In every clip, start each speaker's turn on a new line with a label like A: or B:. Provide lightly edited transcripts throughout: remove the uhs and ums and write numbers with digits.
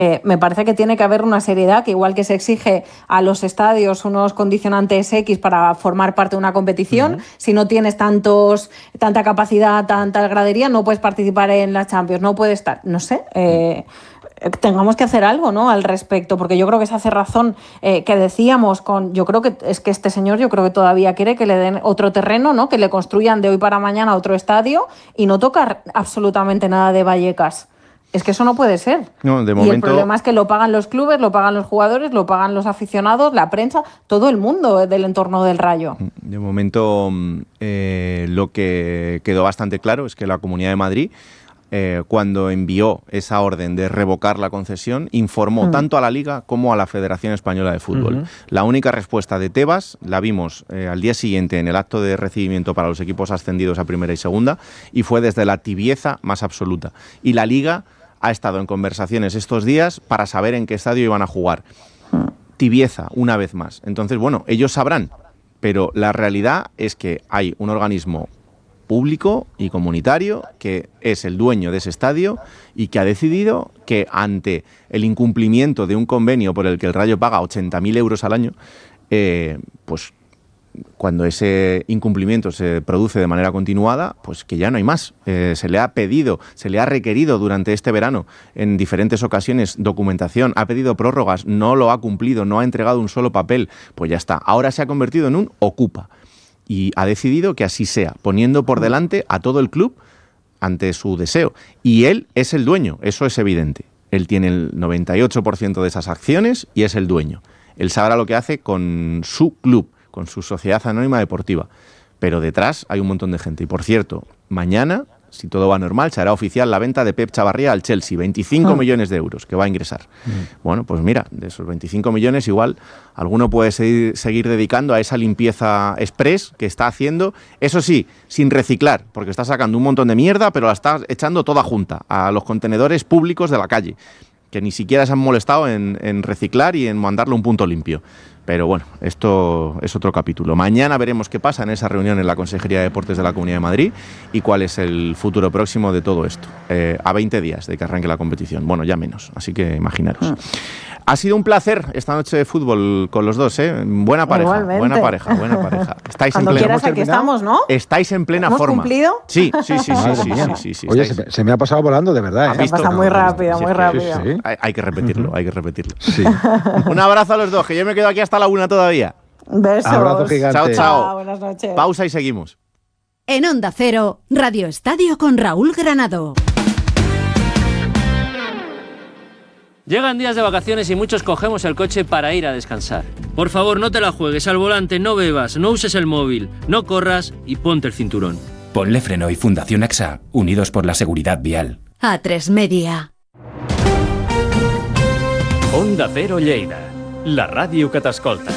A: Me parece que tiene que haber una seriedad, que igual que se exige a los estadios unos condicionantes X para formar parte de una competición, si no tienes tanta capacidad, tanta gradería, no puedes participar en la Champions, no puedes estar, no sé, tengamos que hacer algo, ¿no?, al respecto, porque yo creo que esa cerrazón que decíamos, yo creo que es que este señor, yo creo que todavía quiere que le den otro terreno, ¿no?, que le construyan de hoy para mañana otro estadio y no tocar absolutamente nada de Vallecas. Es que eso no puede ser.
B: No, de
A: momento... Y el problema es que lo pagan los clubes, lo pagan los jugadores, lo pagan los aficionados, la prensa, todo el mundo del entorno del Rayo.
B: De momento, lo que quedó bastante claro es que la Comunidad de Madrid, cuando envió esa orden de revocar la concesión, informó tanto a la Liga como a la Federación Española de Fútbol. La única respuesta de Tebas la vimos al día siguiente en el acto de recibimiento para los equipos ascendidos a Primera y Segunda, y fue desde la tibieza más absoluta. Y la Liga ha estado en conversaciones estos días para saber en qué estadio iban a jugar. Tibieza, una vez más. Entonces, bueno, ellos sabrán, pero la realidad es que hay un organismo público y comunitario que es el dueño de ese estadio y que ha decidido que ante el incumplimiento de un convenio por el que el Rayo paga 80.000 euros al año, pues cuando ese incumplimiento se produce de manera continuada, pues que ya no hay más. Se le ha pedido, se le ha requerido durante este verano en diferentes ocasiones documentación, ha pedido prórrogas, no lo ha cumplido, no ha entregado un solo papel, pues ya está. Ahora se ha convertido en un ocupa y ha decidido que así sea, poniendo por delante a todo el club ante su deseo. Y él es el dueño, eso es evidente. Él tiene el 98% de esas acciones y es el dueño. Él sabrá lo que hace con su club, con su sociedad anónima deportiva. Pero detrás hay un montón de gente. Y por cierto, mañana, si todo va normal, se hará oficial la venta de Pep Chavarría al Chelsea. 25 millones de euros que va a ingresar. Bueno, pues mira, de esos 25 millones igual alguno puede seguir dedicando a esa limpieza express que está haciendo. Eso sí, sin reciclar, porque está sacando un montón de mierda, pero la está echando toda junta a los contenedores públicos de la calle, que ni siquiera se han molestado en reciclar y en mandarle un punto limpio. Pero bueno, esto es otro capítulo. Mañana veremos qué pasa en esa reunión en la Consejería de Deportes de la Comunidad de Madrid y cuál es el futuro próximo de todo esto. A 20 días de que arranque la competición. Bueno, ya menos, así que imaginaros. Ha sido un placer esta noche de fútbol con los dos, ¿eh? Buena pareja,
A: igualmente.
B: buena pareja. Estáis
A: Cuando
B: en plena,
A: quieras, aquí estamos, ¿no?
B: Estáis en plena
A: ¿Hemos
B: forma.
A: cumplido?
B: Sí.
C: Oye, se me ha pasado volando, de verdad.
A: Se pasa muy rápido, muy rápido.
C: Sí.
B: Hay que repetirlo,
C: Sí.
B: Un abrazo a los dos, que yo me quedo aquí hasta la 1 todavía.
A: Besos.
C: Abrazo gigante.
B: Chao.
A: Buenas noches.
B: Pausa y seguimos.
D: En Onda Cero, Radio Estadio con Raúl Granado.
E: Llegan días de vacaciones y muchos cogemos el coche para ir a descansar. Por favor, no te la juegues al volante, no bebas, no uses el móvil, no corras y ponte el cinturón.
F: Ponle Freno y Fundación AXA, unidos por la seguridad vial.
D: A3 Media.
G: Onda Cero Lleida, la ràdio que t'escolta.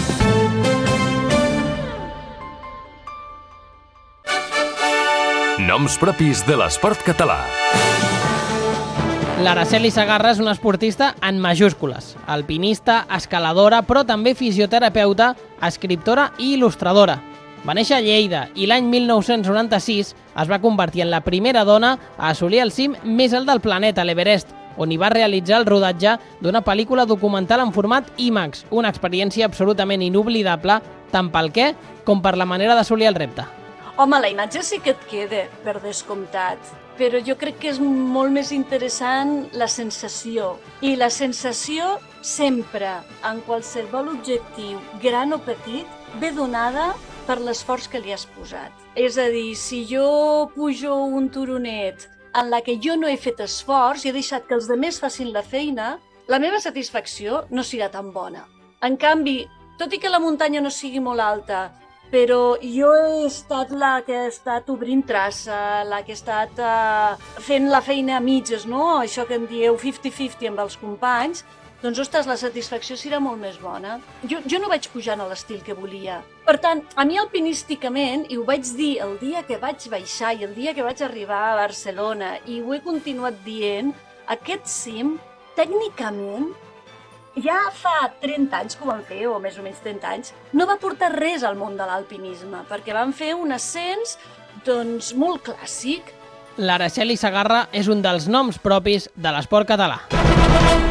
G: Noms propis de l'esport català.
H: L'Araceli Segarra és una esportista en majúscules, alpinista, escaladora, però també fisioterapeuta, escriptora i il·lustradora. Va néixer a Lleida i l'any 1996 es va convertir en la primera dona a assolir el cim més alt del planeta, l'Everest, on hi va realitzar el rodatge d'una pel·lícula documental en format IMAX, una experiència absolutament inoblidable tant pel què com per la manera d'assolir el repte.
I: Home, la imatge sí que et queda, per descomptat, però jo crec que és molt més interessant la sensació. I la sensació sempre, en qualsevol objectiu, gran o petit, ve donada per l'esforç que li has posat. És a dir, si jo pujo un turonet en la que jo no he fet esforç i he deixat que els altres facin la feina, la meva satisfacció no serà tan bona. En canvi, tot i que la muntanya no sigui molt alta, però jo he estat la que ha estat obrint traça, la que ha estat fent la feina a mitges, no? Això que en dieu 50-50 amb els companys, doncs, ostres, la satisfacció serà molt més bona. Jo no vaig pujant a l'estil que volia. Per tant, a mi alpinísticament, i ho vaig dir el dia que vaig baixar i el dia que vaig arribar a Barcelona, i ho he continuat dient, aquest cim, tècnicament, ja fa 30 anys que ho van fer, o més o menys 30 anys, no va portar res al món de l'alpinisme, perquè van fer un ascens, doncs, molt clàssic.
H: L'Araceli Segarra és un dels noms propis de l'esport català.